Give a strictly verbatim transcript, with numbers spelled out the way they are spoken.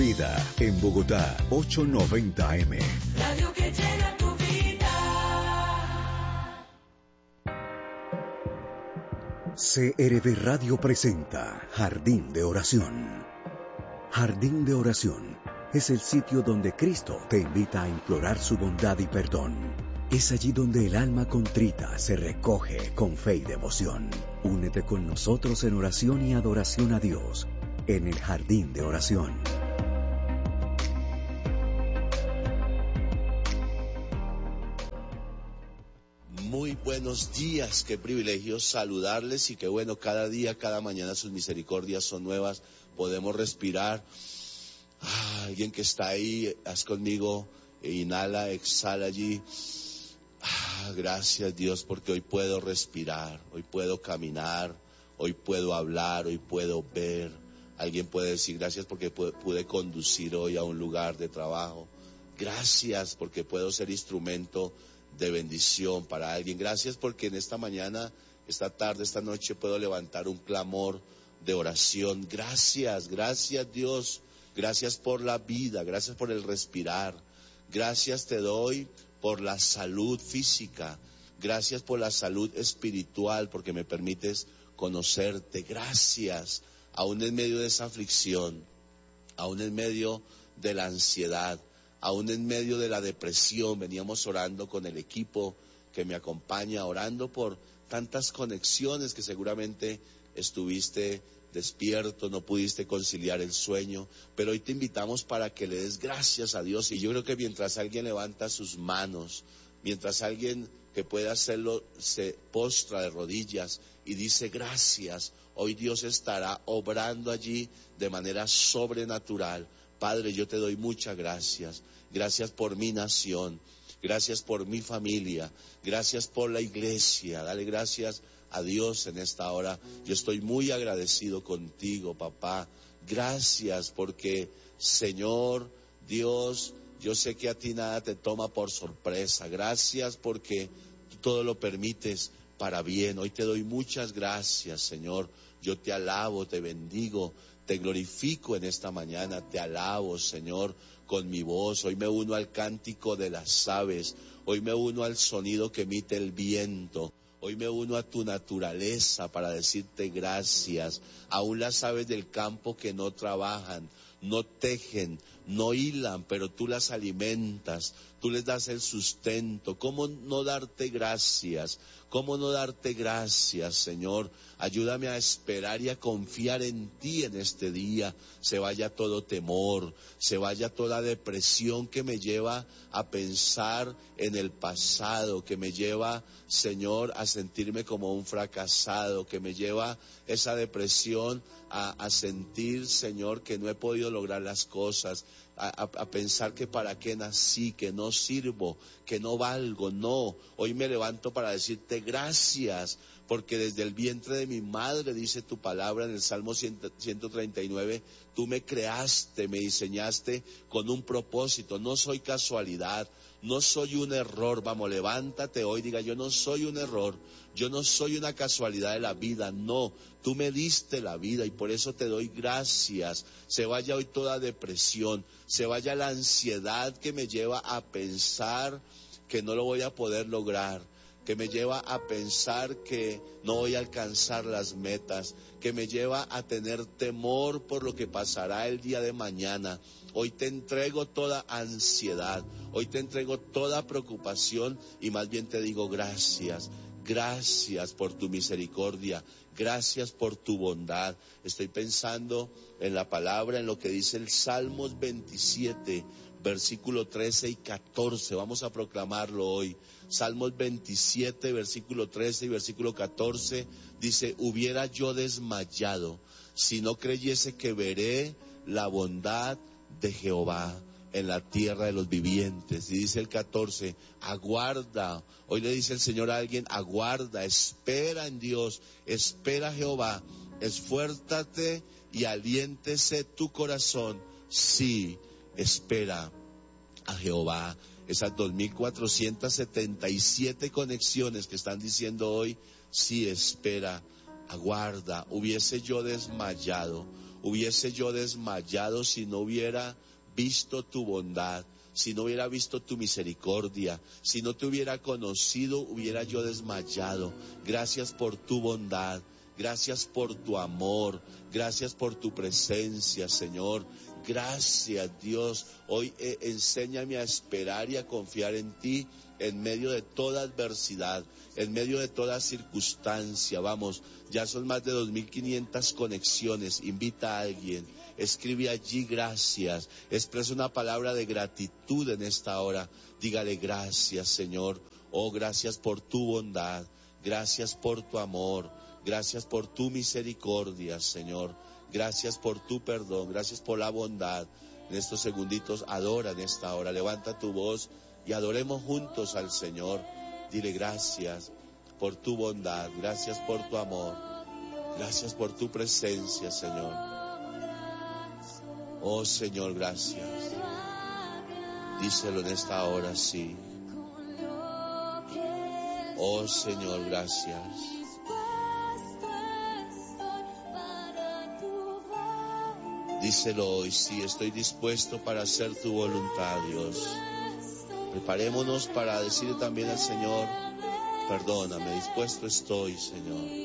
Vida, en Bogotá, ochocientos noventa eme. Radio que llena tu vida. C R V Radio presenta Jardín de Oración. Jardín de Oración es el sitio donde Cristo te invita a implorar su bondad y perdón. Es allí donde el alma contrita se recoge con fe y devoción. Únete con nosotros en oración y adoración a Dios en el Jardín de Oración. Muy buenos días, qué privilegio saludarles y qué bueno, cada día, cada mañana sus misericordias son nuevas, podemos respirar. Ah, alguien que está ahí, haz conmigo, inhala, exhala allí. Ah, gracias Dios porque hoy puedo respirar, hoy puedo caminar, hoy puedo hablar, hoy puedo ver. Alguien puede decir gracias porque pude conducir hoy a un lugar de trabajo. Gracias porque puedo ser instrumento de bendición para alguien. Gracias porque en esta mañana, esta tarde, esta noche puedo levantar un clamor de oración. Gracias, gracias Dios. Gracias por la vida, gracias por el respirar. Gracias te doy por la salud física. Gracias por la salud espiritual porque me permites conocerte. Gracias, aún en medio de esa aflicción, aún en medio de la ansiedad, aún en medio de la depresión. Veníamos orando con el equipo que me acompaña, orando por tantas conexiones que seguramente estuviste despierto, no pudiste conciliar el sueño, pero hoy te invitamos para que le des gracias a Dios. Y yo creo que mientras alguien levanta sus manos, mientras alguien que puede hacerlo se postra de rodillas y dice gracias, hoy Dios estará obrando allí de manera sobrenatural. Padre, yo te doy muchas gracias. Gracias por mi nación, gracias por mi familia, gracias por la iglesia. Dale gracias a Dios en esta hora. Yo estoy muy agradecido contigo, papá. Gracias porque, Señor Dios, yo sé que a ti nada te toma por sorpresa. Gracias porque tú todo lo permites para bien. Hoy te doy muchas gracias, Señor. Yo te alabo, te bendigo, te glorifico en esta mañana. Te alabo, Señor, con mi voz. Hoy me uno al cántico de las aves. Hoy me uno al sonido que emite el viento. Hoy me uno a tu naturaleza para decirte gracias. Aún las aves del campo que no trabajan, no tejen, no hilan, pero tú las alimentas, tú les das el sustento. ¿Cómo no darte gracias? ¿Cómo no darte gracias, Señor? Ayúdame a esperar y a confiar en ti en este día. Se vaya todo temor, se vaya toda depresión que me lleva a pensar en el pasado, que me lleva, Señor, a sentirme como un fracasado, que me lleva esa depresión a, a sentir, Señor, que no he podido lograr las cosas, a, a, a pensar que para qué nací, que no sirvo, que no valgo. No, hoy me levanto para decirte gracias, porque desde el vientre de mi madre, dice tu palabra en el Salmo ciento treinta y nueve, tú me creaste, me diseñaste con un propósito. No soy casualidad, no soy un error. Vamos, levántate hoy, diga, yo no soy un error, yo no soy una casualidad de la vida. No, tú me diste la vida y por eso te doy gracias. Se vaya hoy toda depresión, se vaya la ansiedad que me lleva a pensar que no lo voy a poder lograr, que me lleva a pensar que no voy a alcanzar las metas, que me lleva a tener temor por lo que pasará el día de mañana. Hoy te entrego toda ansiedad, hoy te entrego toda preocupación y más bien te digo gracias. Gracias por tu misericordia, gracias por tu bondad. Estoy pensando en la palabra, en lo que dice el Salmos veintisiete, versículo trece y catorce. Vamos a proclamarlo hoy. Salmos veintisiete, versículo trece y versículo catorce, dice, hubiera yo desmayado si no creyese que veré la bondad de Jehová en la tierra de los vivientes. Y dice el catorce, aguarda, hoy le dice el Señor a alguien, aguarda, espera en Dios, espera a Jehová, esfuérzate y aliéntese tu corazón, sí, espera a Jehová. Esas dos mil cuatrocientas setenta y siete conexiones que están diciendo hoy, sí, espera, aguarda. Hubiese yo desmayado, hubiese yo desmayado si no hubiera visto tu bondad, si no hubiera visto tu misericordia, si no te hubiera conocido, hubiera yo desmayado. Gracias por tu bondad, gracias por tu amor, gracias por tu presencia, Señor. Gracias, Dios. Hoy eh, enséñame a esperar y a confiar en ti en medio de toda adversidad, en medio de toda circunstancia. Vamos, ya son más de dos mil quinientas conexiones. Invita a alguien, escribe allí gracias, expresa una palabra de gratitud en esta hora. Dígale gracias, Señor. Oh, gracias por tu bondad, gracias por tu amor, gracias por tu misericordia, Señor. Gracias por tu perdón, gracias por la bondad. En estos segunditos adora en esta hora, levanta tu voz y adoremos juntos al Señor. Dile gracias por tu bondad, gracias por tu amor, gracias por tu presencia, Señor. Oh Señor, gracias. Díselo en esta hora, sí. Oh Señor, gracias. Díselo hoy, sí, estoy dispuesto para hacer tu voluntad, Dios. Preparémonos para decirle también al Señor, perdóname, dispuesto estoy, Señor.